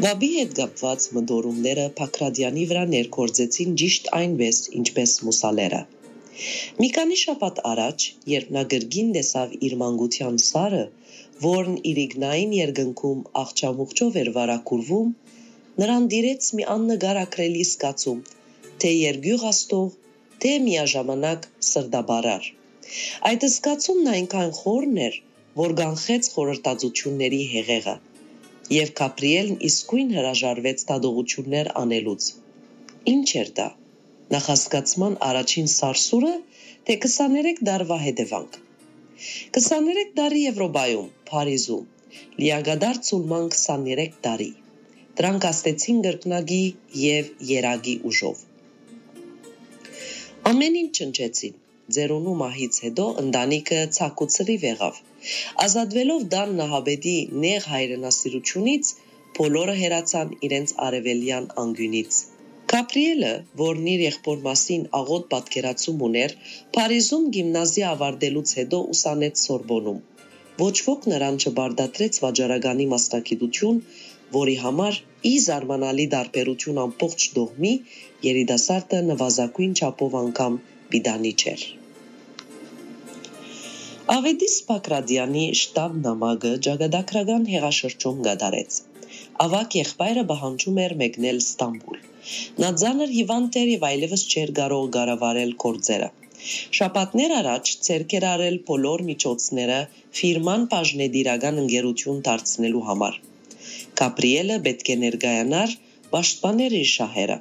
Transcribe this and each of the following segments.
Վաբի հետ կապված մտորումները Փակրադյանի վրա ներգործեցին ճիշտ այնպես, ինչպես մուսալերը։ Մի քանի շաբաթ առաջ, երբ նա գրգին տեսավ իր մանկության սարը, որն իրիկնային երկնքում աղջամուղջով էր վարակուրվում, նրան դիրեց մի աննկարագրելի զգացում, թե երկյուղ աստող, թե միաժամանակ սրտաբարար։ Այդ զգացումն այնքան խորն էր, որ կանխեց խորհրդածությունների հեղեղը, եւ Գաբրիելն իսկույն հրաժարվեց դատողություններ անելուց։ Ինչ էր դա։ Նախասկացման առաջին սարսուրը, թե 23 տարվա հետևանք։ 23 տարի Եվրոպայում, Փարիզում, լիակատար ցուլման 23 տարի։ Դրանք աստեցին կրկնակի եւ երագի ուժով։ Ամեն ինչ ճնճեցին։ Ձերունու մահից հետո ընտանիքը ցակուցրիվ եղավ։ Ազատվելով Դան Նահաբեդի նեղ հայրենասիրությունից, բոլորը հեռացան իրենց արևելյան անկյունից։ Գաբրիելը, որն իր եղբոր մասին աղոտ պատկերացում ուներ, Փարիզում գիմնազիա ավարտելուց հետո ուսանեց Սորբոնում։ Ոչ ոք նրան չբարդատրեց վաճառականի մասնագիտություն, որի համար ի զարմանալի տարբերություն ամբողջ դողմի երիտասարդը նվազագույն չափով անգամ պիտանի չէր։ Ավետիս Փակրադյանի շտաբ նամակը ճակատագրական հեղաշրջում կատարեց։ Ավակ եղբայրը պահանջում էր մեկնել Ստամբուլ։ Նա ծանր հիվանդ էր եւ այլևս չէր կարող կառավարել գործերը։ Շաբաթներ առաջ ցերկ էր արել բոլոր միջոցները ֆիրման բաժնետիրական ընկերություն դարձնելու համար։ Գաբրիելը պետք է ներկայանար պաշտպաներ իր շահերը։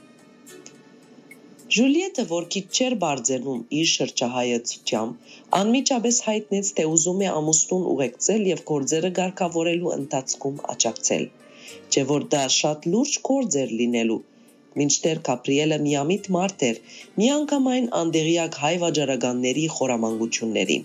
Ժուլիետը, որ քիչ չէր բարձենում իր շրջահայացությամբ, անմիջապես հայտնեց, թե ուզում է ամուսնուն ուղեկցել եւ գործերը ղեկավարելու ընթացքում աջակցել։ Չէ՞ որ դա շատ լուրջ գործ էր լինելու, մինչդեռ Գաբրիելը միամիտ մարդ էր, միանգամայն անդեղյակ հայ վաճառականների խորամանկություններին։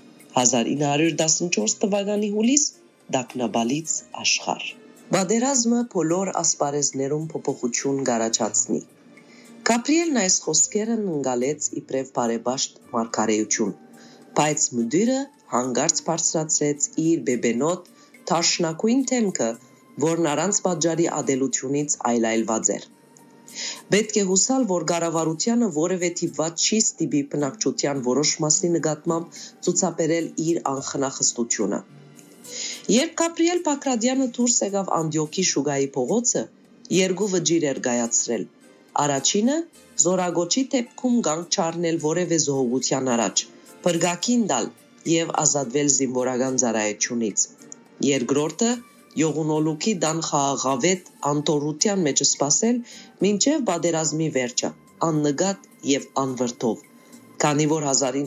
1914 թվականի հուլիս Դակնաբալից աշխարհ։ Պատերազմը բոլոր ասպարեզներում փոփոխություն կառաջացնի։ Գաբրիելն այս խոսքերը ընկալեց իբրև բարեպաշտ մարգարեություն, բայց մուդիրը հանկարծ բարձրացրեց իր բեբենոտ թաշնակույն դեմքը, որն առանց պատճառի ադելությունից այլայլված էր։ Պետք է հուսալ, որ կառավարությանը որևէ թիվված չի ստիպի բնակչության որոշ մասի նկատմամբ ցուցաբերել իր անխնախստությունը։ Երբ Գաբրիել Փակրադյանը դուրս եկավ Անդիոքի շուկայի փողոցը, երկու վճիռ էր կայացրել։ Առաջինը զորագոչի դեպքում կանգ չառնել որևէ զոհողության առաջ, բրգակին տալ եւ ազատվել զինվորական ծառայությունից։ Երկրորդը Յողունոլուքի տան խաղաղավետ անտորության մեջ սպասել մինչև պատերազմի վերջը, աննկատ եւ անվրդով։ Քանի որ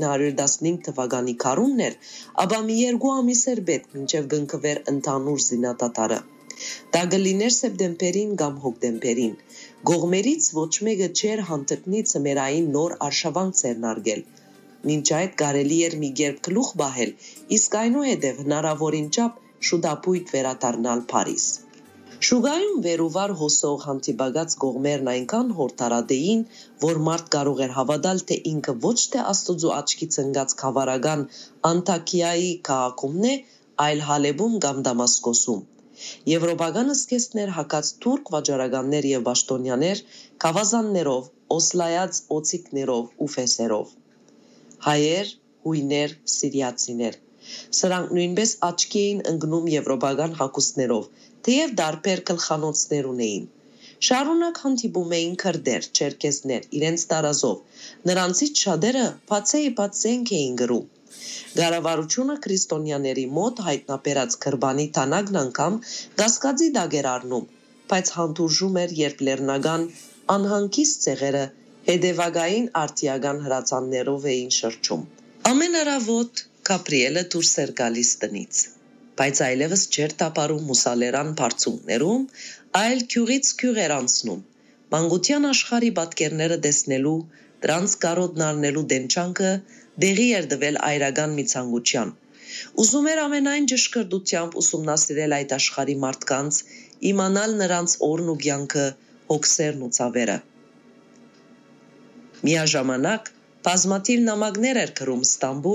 1915 թվականի քարունն էր, ապա մի 2 ամիս էր պետք մինչև կնքվեր ընդհանուր զինադատարը։ Դա կլիներ սեպտեմբերին կամ հոկտեմբերին։ Գողմերից ոչ մեկը չէր հանդգնի ծմերային նոր արշավանք ձեռնարկել։ Մինչ այդ կարելի էր մի կերպ գլուխ պահել, իսկ այնուհետև հնարավորին չափ շուտապույտ վերադառնալ Փարիզ։ Շուկայում վերուվար հոսող հանդիպակաց կողմերն այնքան հորդարատ էին, որ մարդ կարող էր հավատալ, թե ինքը ոչ թե Աստծո աչքից ընկած խավարական Անտաքիայի քաղաքում է, այլ Հալեբում կամ Դամասկոսում։ Եվրոպական զգեստներ հակած թուրք վաճառականներ եւ պաշտոնյաներ, գավազաններով, օսլայած օծիկներով ու ֆեսերով։ Հայեր, հույներ, սիրիացիներ։ Սրանք նույնպես աչքի էին ընկնում եվրոպական հագուստներով, թեև դարբեր գլխանոցներ ունեին։ Շարունակ հանդիպում էին քրդեր, չերկեսներ, իրենց տարազով։ Նրանցից շատերը բացեիբաց զենք էին գրում։ Կառավարությունը քրիստոնյաների մոտ հայտնաբերած քրբանի թանակն անգամ կասկածի տակ էր առնում, բայց հանդուրժում էր, երբ լեռնական անհանգիստ ցեղերը հետևակային արդիական հրացաններով էին շրջում։ Ամեն առավոտ Գաբրիելը դուրս էր գալիս տնից, բայց այլևս չէր տապարում մուսալերան բարձունքներում, այլ քյուղից քյուղ էր անցնում։ Մանկության աշխարհի պատկերները տեսնելու, դրանց կարոտն առնելու դենչանքը դեղի էր տվել այրական մի ցանկության։ Ուզում էր ամենայն ճշգրտությամբ ուսումնասիրել այդ աշխարհի մարդկանց, իմանալ նրանց օրն ու կյանքը, հոգսերն ու ցավերը։ Միաժամանակ բազմաթիվ նամակներ էր գրում Ստամբուլ,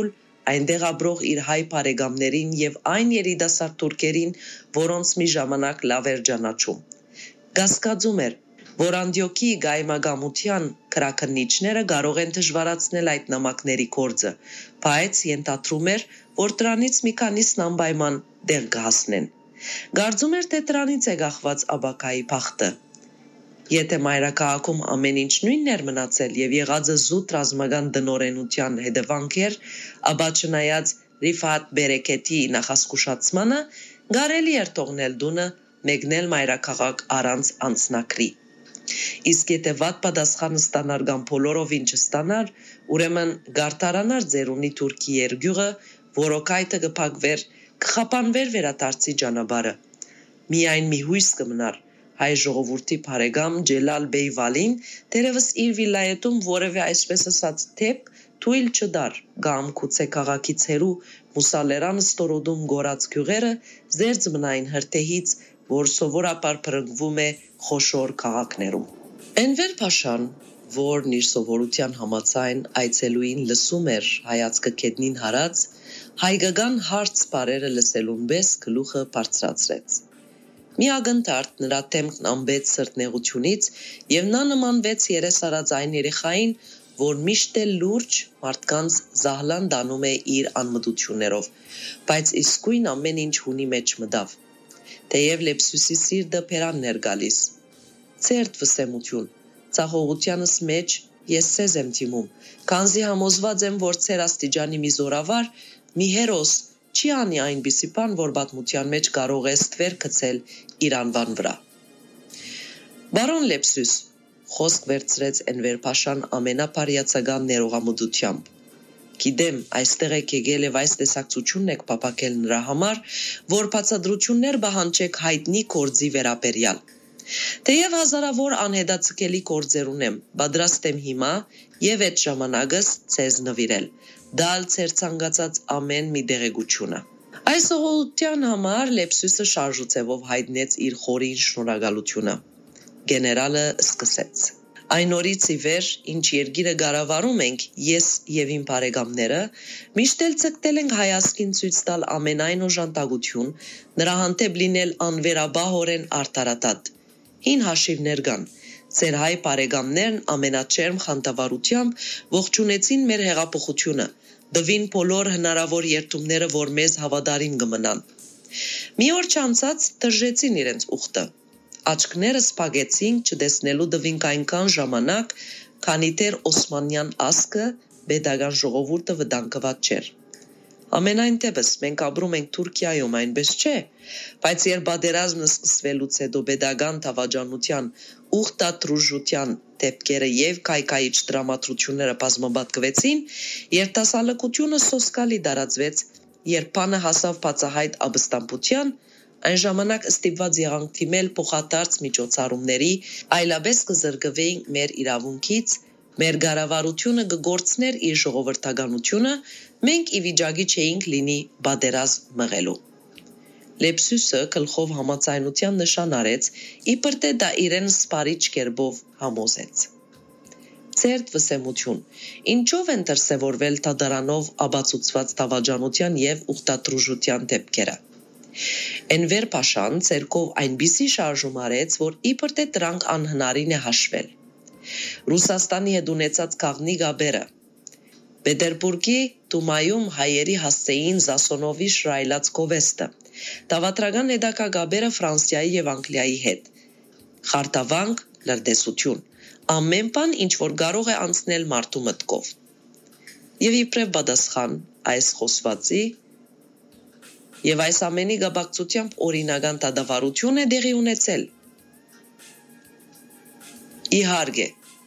այնտեղ ապրող իր հայ բարեկամներին եւ այն երիտասարդ թուրքերին, որոնց մի ժամանակ լավ էր ճանաչում։ Կասկածում էր, որ Անդիոքի գայմագամության քրաքննիչները կարող են դժվարացնել այդ նամակների գործը, բայց ենթադրում էր, որ դրանից մի քանիսն անպայման դեղ կհասնեն։ Կարծում էր, թե դրանից է կախված Աբակայի բախտը։ Եթե մայրաքաղաքում ամեն ինչ նույնն էր մնացել եւ եղածը զուտ ռազմական դնորենության հետևանք էր, ապա չնայած Ռիֆատ Բերեկեթի նախասկուշացմանը, կարելի էր թողնել տունը, մեկնել մայրաքաղաք առանց անձնակրի։ Իսկ եթե վատ պատասխանը ստանար կամ բոլորովին չստանար, ուրեմն գարտարանար ձերունի թուրքի երգյուղը, որոքայթը կփակվեր, կխապանվեր վերադարձի ճանապարհը։ Միայն մի հույս կմնար, հայ ժողովրդի բարեկամ Ջելալ Բեյ Վալին դերևս իր վիլայետում որևէ այսպես ասած թեփ թույլ չդար կամ գուցե քաղաքից հեռու Մուսալերան ստորոդում գորած գյուղերը զերծ մնային հրթեհից, որ սովորաբար փրկվում է խոշոր քաղաքներում։ Էնվեր Փաշան, որն իր սովորության համաձայն այցելուին լսում էր հայացքը գետնին հարած, հայկական հարց բարերը լսելուն պես գլուխը բարձրացրեց։ Մի ակնթարթ նրա դեմքն ամբեց սրտնեղությունից եւ նա նմանվեց երեսարած այն երեխային, որ միշտ է լուրջ մարդկանց զահլան դանում է իր անմտություններով, բայց իսկույն ամեն ինչ հունի մեջ մտավ։ Թեև Լեպսուսի սիրտը բերանն էր գալիս։ Ցերտ վսեմություն, ցախողությանս մեջ ես սեզ եմ թիմում, քանզի համոզված եմ, որ ցեր աստիճանի մի զորավար, մի հերոս չի անի այնպիսի բան, որ պատմության մեջ կարող է ստվեր գցել իր անվան վրա։ Բարոն Լեպսուս, խոսք վերցրեց Էնվեր Փաշան ամենաբարյացական ներողամտությամբ։ Գիտեմ, այստեղ եք եկել եւ այս տեսակցությունն եք պապակել նրա համար, որ բացատրություններ պահանջեք հայտնի գործի վերաբերյալ։ Թեև հազարավոր անհետաձգելի գործեր ունեմ, պատրաստ եմ հիմա եւ այդ ժամանակս ցեզ նվիրել, դալ ցեր ցանկացած ամեն մի դեղեցությունը։ Այս ուղղության համար Լեպսուսը շարժուцевով հայտնեց իր խորին շնորհակալությունը։ Գեներալը սկսեց. Այն օրից ի վեր, ինչ երկիրը կառավարում ենք, ես եւ իմ բարեկամները, միշտ էլ ցկտել ենք հայացքին ցույց տալ ամենայն օժանդակություն, նրա հանդեպ լինել անվերաբահորեն արդարադատ։ Հին հաշիվներ կան։ Ձեր հայ բարեկամներն ամենաչերմ խանդավառությամբ ողջունեցին մեր հեղափոխությունը, դվին բոլոր հնարավոր երթումները, որ մեզ հավատարիմ կմնան։ Մի օր չանցած դժեցին իրենց ուխտը։ Աչքները սփագեցին չտեսնելու դվինք այնքան ժամանակ, քանի դեռ Օսմանյան ասկը պետական ժողովուրդը վտանգված չէր։ Ամենայն դեպս մենք ապրում ենք Թուրքիայում, այնպես չէ, բայց երբ պատերազմը սկսվելուց հետո պետական դավաճանության ուխտադրուժության դեպքերը եւ կայքայիչ դրամատրությունները բազմապատկվեցին, երիտասարդությունը սոսկալի դարածվեց, երբ բանը հասավ բացահայտ ապստամբության, այն ժամանակ ստիպված եղանք թիմել փոխադարձ միջոցառումների, այլապես կզրկվեինք մեր իրավունքից, մեր կառավարությունը կգործներ իր ժողովրդականությունը, մենք ի վիճակի չէինք լինի պատերազմ մղելու։ Լեպսուսը գլխով համաձայնության նշան արեց, իբր թե դա իրեն սպարիչ կերպով համոզեց։ Ցերտ վսեմություն, ինչով են դրսևորվել դատարանով ապացուցված դավաճանության եւ ուխտադրուժության դեպքերը։ Էնվեր Փաշան ցերկով այնպիսի շարժում արեց, որ իբր թե դրանք անհնարին է հաշվել։ Ռուսաստանի հետ ունեցած քաղնի գաբերը Պետերբուրգի Դումայում հայերի հասցեին Զասոնովի շրայլած գովեստը, դավատրական հետագա գաբերը Ֆրանսիայի եւ Անգլիայի հետ, խարտավանք, լրտեսություն, ամեն բան, ինչ որ կարող է անցնել մարդու մտքով։ Եվ իբրև պատասխան այս խոսվածի եւ այս ամենի գաբակցությամբ օրինական դատավարություն է դեղի ունեցել։ Իհարկե,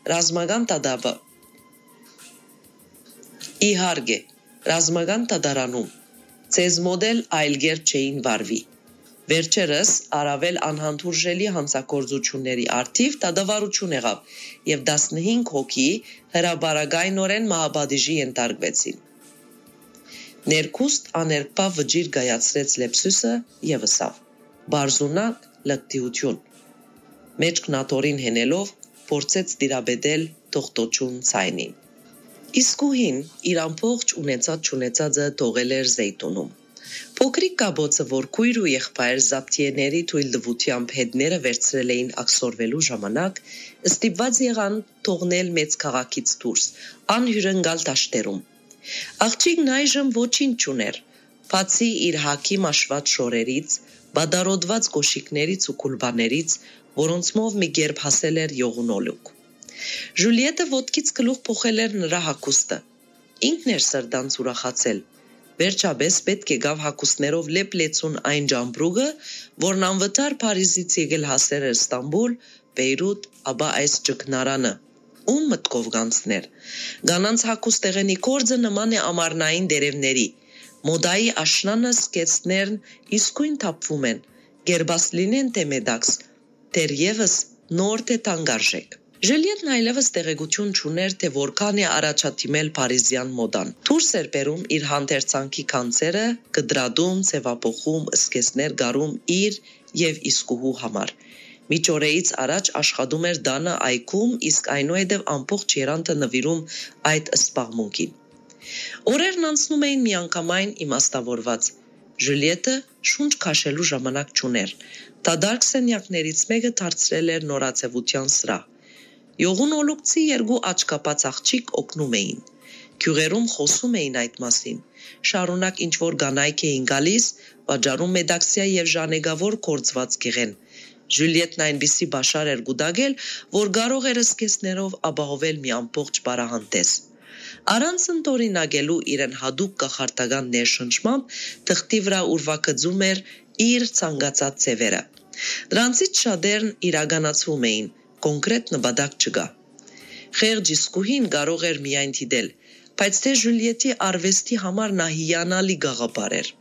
ռազմական դատարանում ցեզ մոդել այլ կերպ չէին վարվի։ Վերջերս առավել անհանդուրժելի հանցագործությունների արդիվ դատավարություն եղավ եւ 15 հոգի հրաբարագայնորեն մահապատիժի ենթարկվեցին։ Ներքուստ աներկբա վճիր գայացրեց Լեպսուսը եւ ըսավ. Բարզունակ լկտիություն։ Մեջքնաթորին հենելով փորձեց դիրաբետել թողտոչուն ցայնին։ Իսկուհին իր ամբողջ ունեցած-չունեցածը թողել էր Զեյթունում։ Փոքրիկ կաբոցը, որ քույր ու եղբայր զապտիեների թույլտվությամբ հետները վերցրել էին աքսորվելու ժամանակ, ստիպված եղան թողնել մեծ քաղաքից դուրս, անհյուրընկալ դաշտերում։ Աղջիկն այժմ ոչինչ չուներ, բացի իր հագի մաշված շորերից, բադարոդված կոշիկներից ու քուլբաներից, որոնցմով մի կերպ հասել էր յողունոլուկ։ Ժուլիետը ոտքից գլուխ փոխել էր նրա հագուստը։ Ինքն էր սրտանց ուրախացել։ Վերջապես պետք է գավ հագուստներով լեփ-լեցուն այն ջամբրուկը, որն անվտար Փարիզից եկել հասել էր Ստամբուլ, Բեյրութ, ապա այս ճգնարանը։ Ում մտքով կանցներ։ Գանանց հագուստեղենի կորձը նման է ամառնային դերևների։ Մոդայի աշնանը սկեցներն իսկույն թափվում են, գերբաս լինեն թե մեդաքս, դեռևս նոր թե թանկարժեք։ Ժուլիետն այլևս տեղեկություն չուներ, թե որքան է առաջադիմել Փարիզյան մոդան։ Դուրս էր բերում իր հանդերձանքի կանցերը, կտրատում, ձևափոխում, սկեսներ գարում իր եւ իսկուհու համար։ Միջօրեից առաջ աշխատում էր Դանը այգում, իսկ այնուհետև ամբողջ երանդը նվիրում այդ սպաղմունքին։ Օրերն անցնում էին միանգամայն իմաստավորված։ Ժուլիետը շունչ քաշելու ժամանակ չուներ։ Դադարք սենյակներից մեկը դարձրել էր նորաձևության սրահ։ Յողունոլուկցի երկու աչքապած աղջիկ օգնում էին։ Գյուղերում խոսում էին այդ մասին։ Շարունակ ինչ-որ կանայք էին գալիս, վաճառում մեդաքսիա եւ ժանեկավոր կորձված գեղեն։ Ժուլիետն այնպիսի բաշար էր գուտակել, որ կարող էր սկեսներով ապահովել մի ամբողջ բարահանդես։ Առանց ընդօրինակելու իրեն հadoop կախարդական ներշնչմամբ թղթի վրա ուրվագծում էր իր ցանկացած ձևերը։ Դրանցից շատերն իրականացվում էին, կոնկրետ նպատակ չկա։ Խեղճ իսկուհին կարող էր միայն դիտել, բայց թե Ժուլիետի արվեստի համար նա հիանալի գաղափար էր։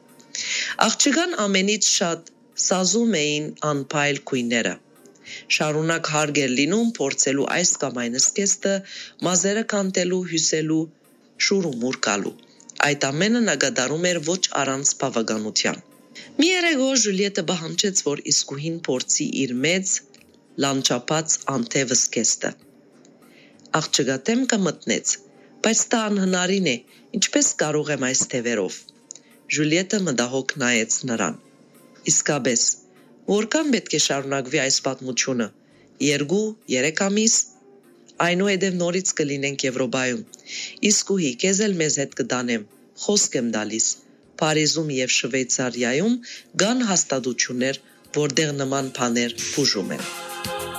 Աղջկան ամենից շատ սազում էին անփայլ գույները։ Շարունակ հարկ էր լինում փորձելու այս կամ այն սկեստը, մազերը քանդելու, հյուսելու, շուր ու մուր գալու։ Այդ ամենը նա կատարում էր ոչ առանց բավականության։ Մի երեկո Ժուլիետը պահանջեց, որ իսկուհին փորձի իր մեծ լանջապած անթև սկեստը։ Աղջկա դեմքը մտնեց, բայց դա անհնարին է, ինչպես կարող եմ այս թևերով։ Ժուլիետը մտահոգ նայեց նրան։ Իսկապես, որքան պետք է շարունակվի այս պատմությունը։ 2-3 ամիս, այնուհետև նորից կլինենք Եվրոպայում։ Իսկուհի, քեզ էլ մեզ հետ կտանեմ, խոսք եմ տալիս։ Փարիզում եւ Շվեյցարիայում կան հաստատություններ, որտեղ նման բաներ բուժում են։